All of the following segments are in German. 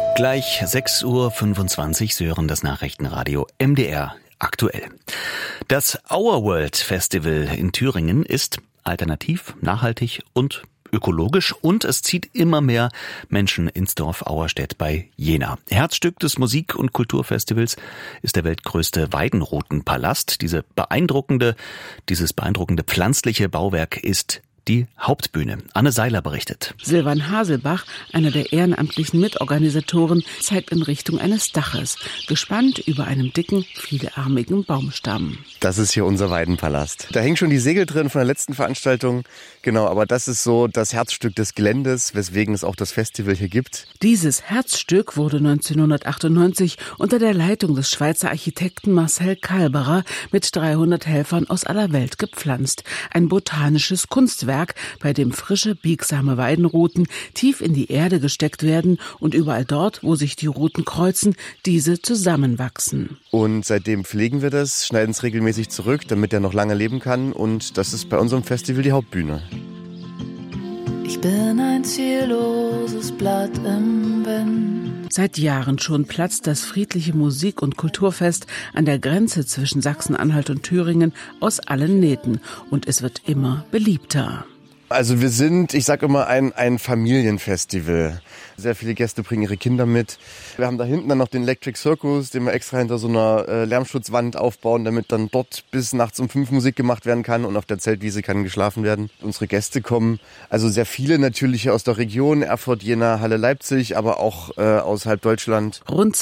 Gleich 6:25 Uhr, Sie hören das Nachrichtenradio MDR aktuell. Das Our World Festival in Thüringen ist alternativ, nachhaltig und ökologisch und es zieht immer mehr Menschen ins Dorf Auerstedt bei Jena. Herzstück des Musik- und Kulturfestivals ist der weltgrößte Weidenrutenpalast. Dieses beeindruckende pflanzliche Bauwerk ist die Hauptbühne. Anne Seiler berichtet. Silvan Haselbach, einer der ehrenamtlichen Mitorganisatoren, zeigt in Richtung eines Daches, gespannt über einem dicken, vielarmigen Baumstamm. Das ist hier unser Weidenpalast. Da hängen schon die Segel drin von der letzten Veranstaltung. Genau, aber das ist so das Herzstück des Geländes, weswegen es auch das Festival hier gibt. Dieses Herzstück wurde 1998 unter der Leitung des Schweizer Architekten Marcel Kalberer mit 300 Helfern aus aller Welt gepflanzt. Ein botanisches Kunstwerk, bei dem frische, biegsame Weidenruten tief in die Erde gesteckt werden und überall dort, wo sich die Ruten kreuzen, diese zusammenwachsen. Und seitdem pflegen wir das, schneiden es regelmäßig zurück, damit er noch lange leben kann. Und das ist bei unserem Festival die Hauptbühne. Ich bin ein zielloses Blatt im Wind. Seit Jahren schon platzt das friedliche Musik- und Kulturfest an der Grenze zwischen Sachsen-Anhalt und Thüringen aus allen Nähten. Und es wird immer beliebter. Also wir sind, ich sag immer, ein Familienfestival. Sehr viele Gäste bringen ihre Kinder mit. Wir haben da hinten dann noch den Electric Circus, den wir extra hinter so einer Lärmschutzwand aufbauen, damit dann dort bis nachts um 5 Musik gemacht werden kann und auf der Zeltwiese kann geschlafen werden. Unsere Gäste kommen, also sehr viele natürlich hier aus der Region, Erfurt, Jena, Halle, Leipzig, aber auch außerhalb Deutschland. Rund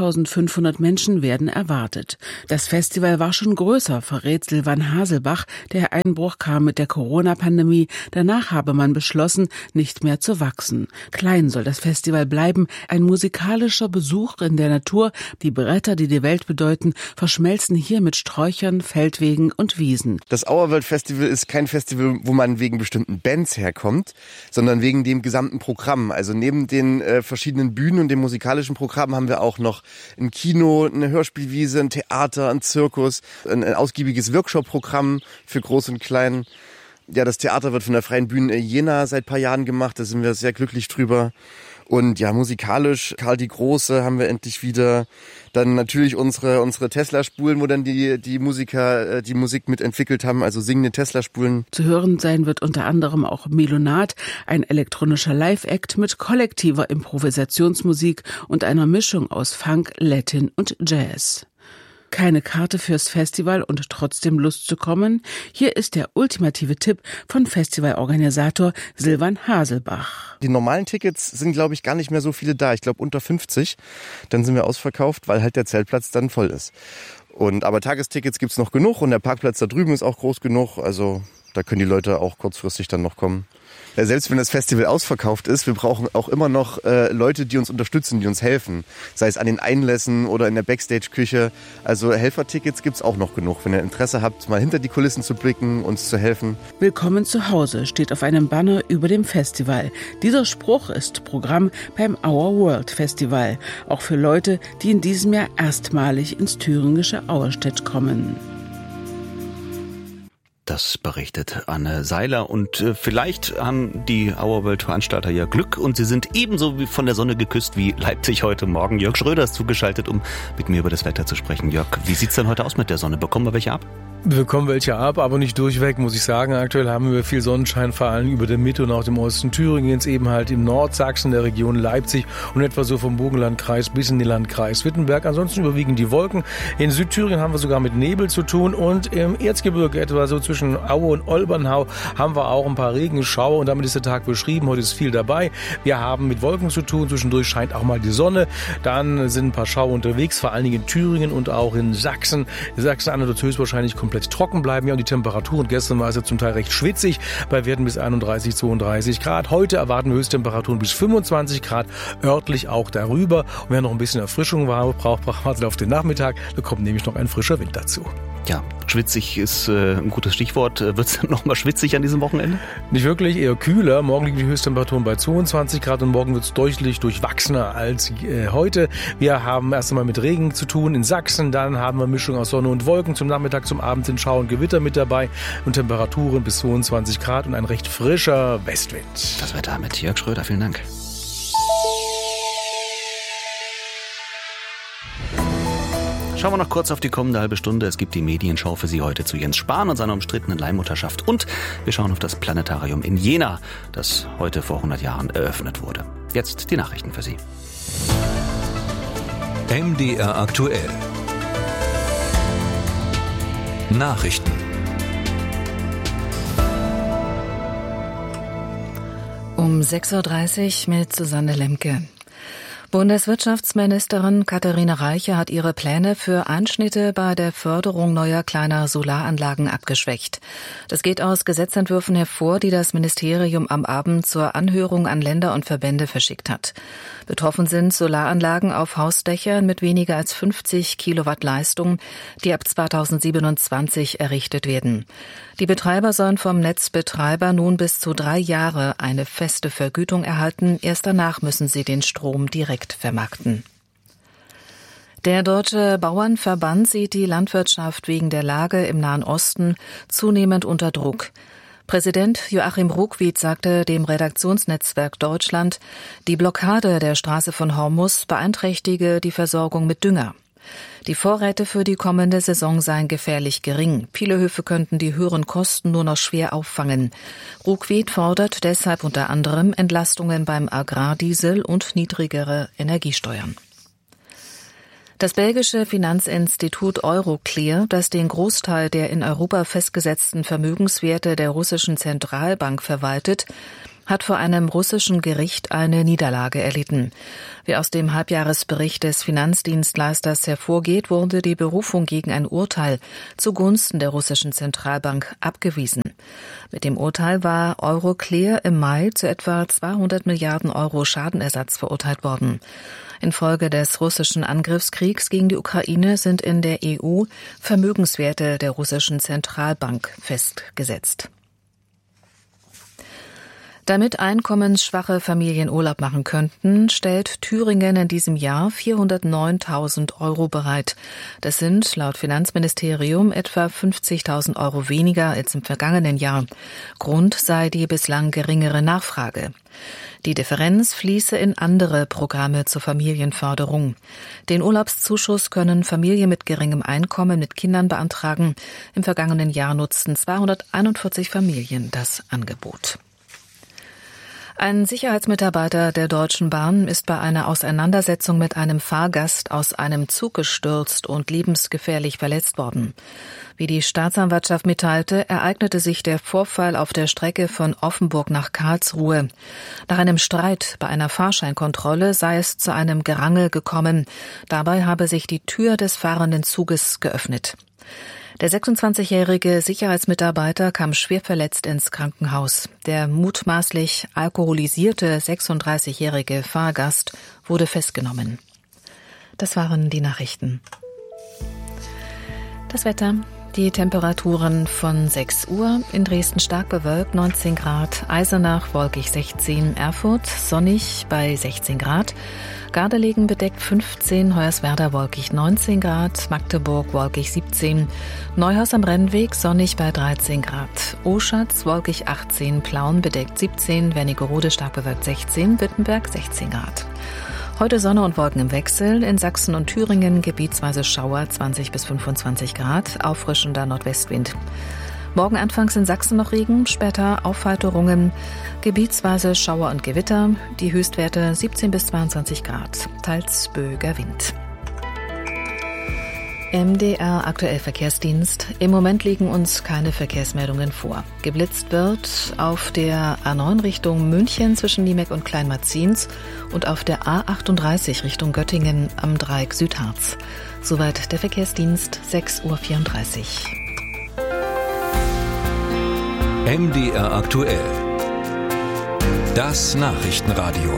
2500 Menschen werden erwartet. Das Festival war schon größer, verrät Silvan Haselbach. Der Einbruch kam mit der Corona-Pandemie. Danach habe man beschlossen, nicht mehr zu wachsen. Klein soll das Festival bleiben, ein musikalischer Besuch in der Natur. Die Bretter, die die Welt bedeuten, verschmelzen hier mit Sträuchern, Feldwegen und Wiesen. Das Our World Festival ist kein Festival, wo man wegen bestimmten Bands herkommt, sondern wegen dem gesamten Programm. Also neben den verschiedenen Bühnen und dem musikalischen Programm haben wir auch noch ein Kino, eine Hörspielwiese, ein Theater, ein Zirkus, ein ausgiebiges Workshop-Programm für Groß und Klein. Ja, das Theater wird von der Freien Bühne Jena seit ein paar Jahren gemacht, da sind wir sehr glücklich drüber. Und ja, musikalisch, Karl die Große haben wir endlich wieder. Dann natürlich unsere Tesla-Spulen, wo dann die Musiker die Musik mitentwickelt haben, also singende Tesla-Spulen. Zu hören sein wird unter anderem auch Melonat, ein elektronischer Live-Act mit kollektiver Improvisationsmusik und einer Mischung aus Funk, Latin und Jazz. Keine Karte fürs Festival und trotzdem Lust zu kommen? Hier ist der ultimative Tipp von Festivalorganisator Silvan Haselbach. Die normalen Tickets sind, glaube ich, gar nicht mehr so viele da. Ich glaube unter 50. Dann sind wir ausverkauft, weil halt der Zeltplatz dann voll ist. Aber Tagestickets gibt's noch genug und der Parkplatz da drüben ist auch groß genug. Also da können die Leute auch kurzfristig dann noch kommen. Ja, selbst wenn das Festival ausverkauft ist, wir brauchen auch immer noch Leute, die uns unterstützen, die uns helfen. Sei es an den Einlässen oder in der Backstage-Küche. Also Helfertickets gibt's auch noch genug. Wenn ihr Interesse habt, mal hinter die Kulissen zu blicken, uns zu helfen. Willkommen zu Hause steht auf einem Banner über dem Festival. Dieser Spruch ist Programm beim Our World Festival. Auch für Leute, die in diesem Jahr erstmalig ins thüringische Auerstedt kommen. Das berichtet Anne Seiler und vielleicht haben die Our World Veranstalter ja Glück und sie sind ebenso wie von der Sonne geküsst wie Leipzig heute Morgen. Jörg Schröder ist zugeschaltet, um mit mir über das Wetter zu sprechen. Jörg, wie sieht's denn heute aus mit der Sonne? Bekommen wir welche ab? Wir bekommen welche ab, aber nicht durchweg, muss ich sagen. Aktuell haben wir viel Sonnenschein, vor allem über der Mitte und auch dem Osten Thüringens, eben halt im Nordsachsen, der Region Leipzig und etwa so vom Burgenlandkreis bis in den Landkreis Wittenberg. Ansonsten überwiegen die Wolken. In Südthüringen haben wir sogar mit Nebel zu tun und im Erzgebirge, etwa so zwischen Aue und Olbernhau, haben wir auch ein paar Regenschauer und damit ist der Tag beschrieben. Heute ist viel dabei. Wir haben mit Wolken zu tun, zwischendurch scheint auch mal die Sonne. Dann sind ein paar Schauer unterwegs, vor allen Dingen in Thüringen und auch in Sachsen. Sachsen-Anhalt wird höchstwahrscheinlich komplett trocken bleiben. Ja, und die Temperaturen gestern war es ja zum Teil recht schwitzig, bei Werten bis 31, 32 Grad. Heute erwarten wir Höchsttemperaturen bis 25 Grad, örtlich auch darüber. Und wer noch ein bisschen Erfrischung braucht auf den Nachmittag, da kommt nämlich noch ein frischer Wind dazu. Ja, schwitzig ist ein gutes Stichwort. Wird es dann nochmal schwitzig an diesem Wochenende? Nicht wirklich, eher kühler. Morgen liegen die Höchsttemperaturen bei 22 Grad und morgen wird es deutlich durchwachsener als heute. Wir haben erst einmal mit Regen zu tun in Sachsen, dann haben wir Mischung aus Sonne und Wolken. Zum Nachmittag, zum Abend sind Schauer und Gewitter mit dabei und Temperaturen bis 22 Grad und ein recht frischer Westwind. Das Wetter mit Jörg Schröder, vielen Dank. Schauen wir noch kurz auf die kommende halbe Stunde. Es gibt die Medienschau für Sie heute zu Jens Spahn und seiner umstrittenen Leihmutterschaft. Und wir schauen auf das Planetarium in Jena, das heute vor 100 Jahren eröffnet wurde. Jetzt die Nachrichten für Sie. MDR aktuell. Nachrichten. Um 6.30 Uhr mit Susanne Lemke. Bundeswirtschaftsministerin Katharina Reiche hat ihre Pläne für Einschnitte bei der Förderung neuer kleiner Solaranlagen abgeschwächt. Das geht aus Gesetzentwürfen hervor, die das Ministerium am Abend zur Anhörung an Länder und Verbände verschickt hat. Betroffen sind Solaranlagen auf Hausdächern mit weniger als 50 Kilowatt Leistung, die ab 2027 errichtet werden. Die Betreiber sollen vom Netzbetreiber nun bis zu 3 Jahre eine feste Vergütung erhalten. Erst danach müssen sie den Strom direkt vermarkten. Der Deutsche Bauernverband sieht die Landwirtschaft wegen der Lage im Nahen Osten zunehmend unter Druck. Präsident Joachim Ruckwied sagte dem Redaktionsnetzwerk Deutschland, die Blockade der Straße von Hormuz beeinträchtige die Versorgung mit Dünger. Die Vorräte für die kommende Saison seien gefährlich gering. Viele Höfe könnten die höheren Kosten nur noch schwer auffangen. Ruckwied fordert deshalb unter anderem Entlastungen beim Agrardiesel und niedrigere Energiesteuern. Das belgische Finanzinstitut Euroclear, das den Großteil der in Europa festgesetzten Vermögenswerte der russischen Zentralbank verwaltet, hat vor einem russischen Gericht eine Niederlage erlitten. Wie aus dem Halbjahresbericht des Finanzdienstleisters hervorgeht, wurde die Berufung gegen ein Urteil zugunsten der russischen Zentralbank abgewiesen. Mit dem Urteil war Euroclear im Mai zu etwa 200 Milliarden Euro Schadenersatz verurteilt worden. Infolge des russischen Angriffskriegs gegen die Ukraine sind in der EU Vermögenswerte der russischen Zentralbank festgesetzt. Damit einkommensschwache Familien Urlaub machen könnten, stellt Thüringen in diesem Jahr 409.000 Euro bereit. Das sind laut Finanzministerium etwa 50.000 Euro weniger als im vergangenen Jahr. Grund sei die bislang geringere Nachfrage. Die Differenz fließe in andere Programme zur Familienförderung. Den Urlaubszuschuss können Familien mit geringem Einkommen mit Kindern beantragen. Im vergangenen Jahr nutzten 241 Familien das Angebot. Ein Sicherheitsmitarbeiter der Deutschen Bahn ist bei einer Auseinandersetzung mit einem Fahrgast aus einem Zug gestürzt und lebensgefährlich verletzt worden. Wie die Staatsanwaltschaft mitteilte, ereignete sich der Vorfall auf der Strecke von Offenburg nach Karlsruhe. Nach einem Streit bei einer Fahrscheinkontrolle sei es zu einem Gerangel gekommen. Dabei habe sich die Tür des fahrenden Zuges geöffnet. Der 26-jährige Sicherheitsmitarbeiter kam schwer verletzt ins Krankenhaus. Der mutmaßlich alkoholisierte 36-jährige Fahrgast wurde festgenommen. Das waren die Nachrichten. Das Wetter. Die Temperaturen von 6 Uhr, in Dresden stark bewölkt 19 Grad, Eisenach wolkig 16, Erfurt sonnig bei 16 Grad, Gardelegen bedeckt 15, Hoyerswerda wolkig 19 Grad, Magdeburg wolkig 17, Neuhaus am Rennweg sonnig bei 13 Grad, Oschatz wolkig 18, Plauen bedeckt 17, Wernigerode stark bewölkt 16, Wittenberg 16 Grad. Heute Sonne und Wolken im Wechsel, in Sachsen und Thüringen gebietsweise Schauer 20 bis 25 Grad, auffrischender Nordwestwind. Morgen anfangs in Sachsen noch Regen, später Aufheiterungen, gebietsweise Schauer und Gewitter, die Höchstwerte 17 bis 22 Grad, teils böiger Wind. MDR aktuell Verkehrsdienst. Im Moment liegen uns keine Verkehrsmeldungen vor. Geblitzt wird auf der A9 Richtung München zwischen Niemek und Kleinmarzins und auf der A38 Richtung Göttingen am Dreieck Südharz. Soweit der Verkehrsdienst, 6.34 Uhr. MDR aktuell. Das Nachrichtenradio.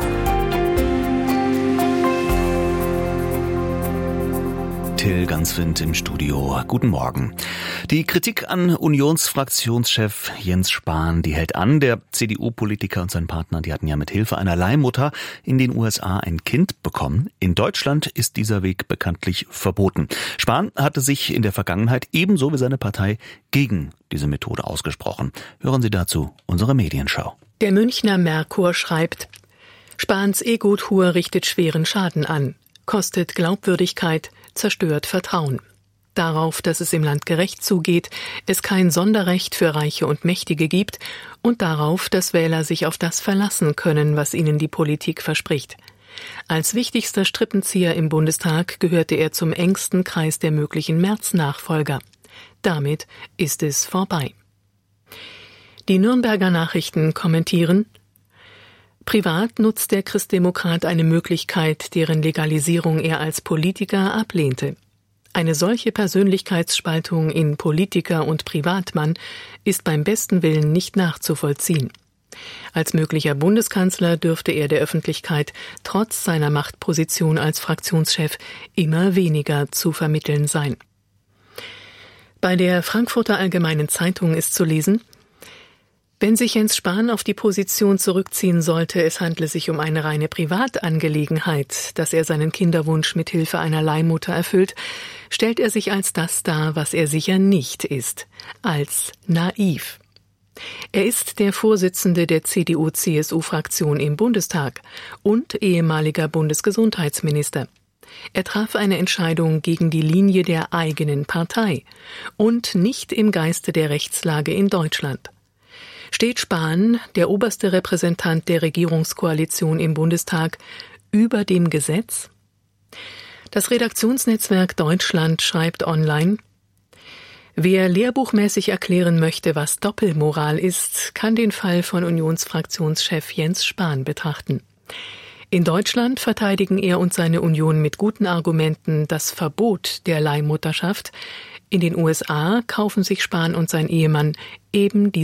Till Ganswind im Studio. Guten Morgen. Die Kritik an Unionsfraktionschef Jens Spahn, die hält an. Der CDU-Politiker und sein Partner, die hatten ja mit Hilfe einer Leihmutter in den USA ein Kind bekommen. In Deutschland ist dieser Weg bekanntlich verboten. Spahn hatte sich in der Vergangenheit ebenso wie seine Partei gegen diese Methode ausgesprochen. Hören Sie dazu unsere Medienschau. Der Münchner Merkur schreibt: Spahns Ego-Tour richtet schweren Schaden an, kostet Glaubwürdigkeit, zerstört Vertrauen. Darauf, dass es im Land gerecht zugeht, es kein Sonderrecht für Reiche und Mächtige gibt und darauf, dass Wähler sich auf das verlassen können, was ihnen die Politik verspricht. Als wichtigster Strippenzieher im Bundestag gehörte er zum engsten Kreis der möglichen Merz-Nachfolger. Damit ist es vorbei. Die Nürnberger Nachrichten kommentieren: Privat nutzt der Christdemokrat eine Möglichkeit, deren Legalisierung er als Politiker ablehnte. Eine solche Persönlichkeitsspaltung in Politiker und Privatmann ist beim besten Willen nicht nachzuvollziehen. Als möglicher Bundeskanzler dürfte er der Öffentlichkeit trotz seiner Machtposition als Fraktionschef immer weniger zu vermitteln sein. Bei der Frankfurter Allgemeinen Zeitung ist zu lesen: Wenn sich Jens Spahn auf die Position zurückziehen sollte, es handle sich um eine reine Privatangelegenheit, dass er seinen Kinderwunsch mit Hilfe einer Leihmutter erfüllt, stellt er sich als das dar, was er sicher nicht ist, als naiv. Er ist der Vorsitzende der CDU-CSU-Fraktion im Bundestag und ehemaliger Bundesgesundheitsminister. Er traf eine Entscheidung gegen die Linie der eigenen Partei und nicht im Geiste der Rechtslage in Deutschland. Steht Spahn, der oberste Repräsentant der Regierungskoalition im Bundestag, über dem Gesetz? Das Redaktionsnetzwerk Deutschland schreibt online: Wer lehrbuchmäßig erklären möchte, was Doppelmoral ist, kann den Fall von Unionsfraktionschef Jens Spahn betrachten. In Deutschland verteidigen er und seine Union mit guten Argumenten das Verbot der Leihmutterschaft. In den USA kaufen sich Spahn und sein Ehemann eben diese